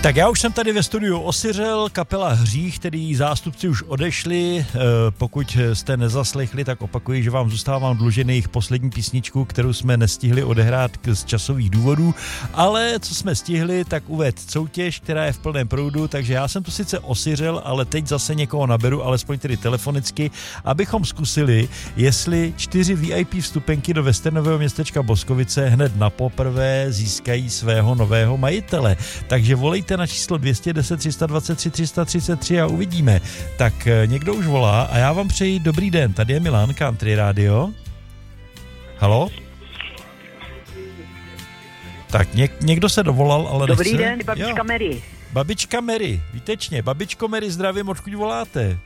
Tak já už jsem tady ve studiu osiřel, kapela Hřích, který zástupci už odešli. Pokud jste nezaslechli, tak opakuji, že vám zůstávám dlužen jejich poslední písničku, kterou jsme nestihli odehrát z časových důvodů, ale co jsme stihli, tak uvést soutěž, která je v plném proudu, takže já jsem to sice osiřel, ale teď zase někoho naberu, alespoň tedy telefonicky, abychom zkusili, jestli 4 VIP vstupenky do westernového městečka Boskovice hned na poprvé získají svého nového majitele. Takže volejte na číslo 210 323 333 a uvidíme. Tak někdo už volá a já vám přeji dobrý den. Tady je Milan, Country Radio. Haló? Tak někdo se dovolal, ale dobrý nechce. Den, babička Mary. Babička Mary, výtečně. Babičko Mary, zdravím, odkud voláte?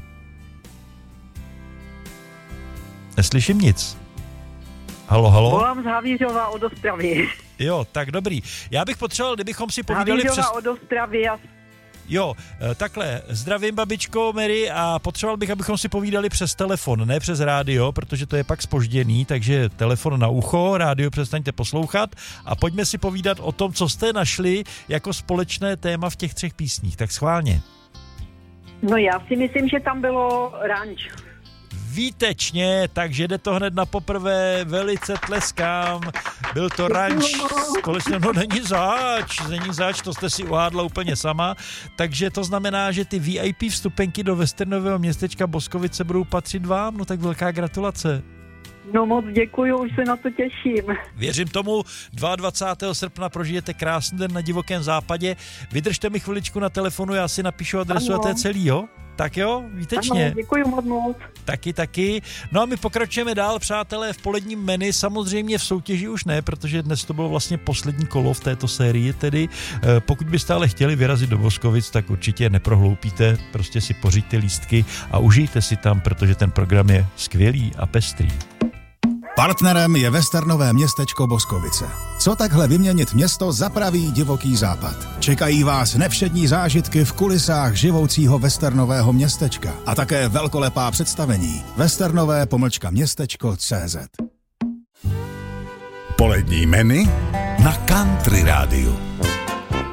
Neslyším nic. Halo. Volám z Havířova od Ostravy. Jo, tak dobrý. Já bych potřeboval, kdybychom si povídali Havířova od Ostravy. Jo, takhle, zdravím babičko Mary a potřeboval bych, abychom si povídali přes telefon, ne přes rádio, protože to je pak zpožděný, takže telefon na ucho, rádio přestaňte poslouchat a pojďme si povídat o tom, co jste našli jako společné téma v těch 3 písních, tak schválně. No já si myslím, že tam bylo ranč. Výtečně, takže jde to hned na poprvé, velice tleskám, byl to ranč, společně, no není zač, to jste si uhádla úplně sama, takže to znamená, že ty VIP vstupenky do westernového městečka Boskovice budou patřit vám, no tak velká gratulace. No moc děkuju, už se na to těším. Věřím tomu, 22. srpna prožijete krásný den na divokém západě, vydržte mi chviličku na telefonu, já si napíšu adresu ano. A to je celý, jo? Tak jo, výtečně. Ano, děkuji moc. Taky. No a my pokračujeme dál, přátelé, v poledním menu, samozřejmě v soutěži už ne, protože dnes to bylo vlastně poslední kolo v této sérii, tedy pokud byste ale chtěli vyrazit do Boskovic, tak určitě neprohloupíte, prostě si pořiďte lístky a užijte si tam, protože ten program je skvělý a pestrý. Partnerem je westernové městečko Boskovice. Co takhle vyměnit město za pravý divoký západ? Čekají vás nevšední zážitky v kulisách živoucího westernového městečka a také velkolepá představení westernové-městečko.cz. Polední menu na Country Rádiu.